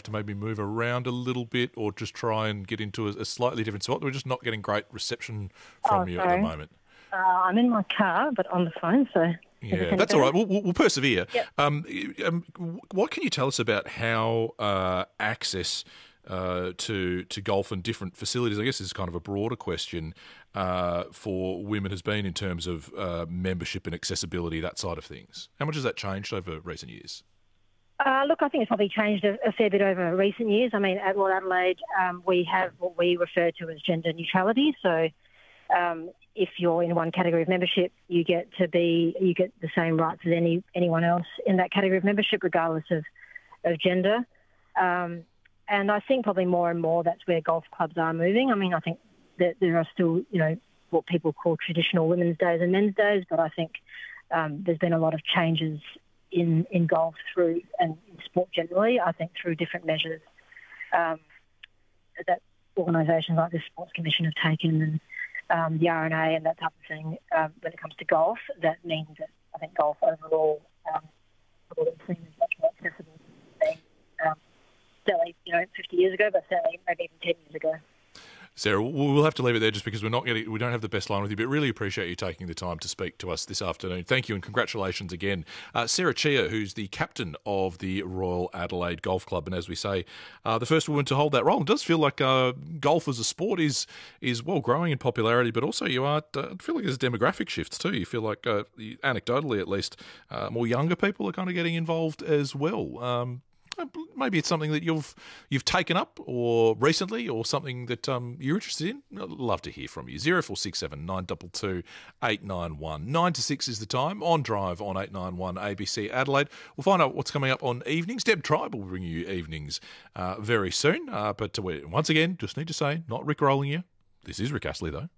to maybe move around a little bit or just try and get into a slightly different spot? We're just not getting great reception from you at the moment. I'm in my car, but on the phone, so... Yeah, that's all right. We'll persevere. Yep. What can you tell us about how access to golf and different facilities, I guess is kind of a broader question, for women has been in terms of membership and accessibility, that side of things? How much has that changed over recent years? Look, I think it's probably changed a fair bit over recent years. I mean, at Royal Adelaide, we have what we refer to as gender neutrality. So if you're in one category of membership, you get the same rights as anyone else in that category of membership, regardless of gender. And I think probably more and more that's where golf clubs are moving. I mean, I think that there are still, what people call traditional women's days and men's days, but I think there's been a lot of changes in golf through, and in sport generally, I think through different measures that organisations like the Sports Commission have taken, and the RNA and that type of thing, when it comes to golf. That means that I think golf overall is seen as much more accessible than certainly 50 years ago, but certainly maybe even 10 years ago. Sarah, we'll have to leave it there just because we don't have the best line with you, but really appreciate you taking the time to speak to us this afternoon. Thank you and congratulations again. Sarah Chia, who's the captain of the Royal Adelaide Golf Club, and as we say, the first woman to hold that role. It does feel like golf as a sport is well growing in popularity, but also I feel like there's demographic shifts too. You feel like, anecdotally at least, more younger people are kind of getting involved as well. Maybe it's something that you've taken up or recently, or something that you're interested in. I'd love to hear from you. 0467 922 891. 9 to 6 is the time on Drive on 891 ABC Adelaide. We'll find out what's coming up on evenings. Deb Tribe will bring you evenings very soon. But once again, just need to say, not Rick rolling you. This is Rick Astley though.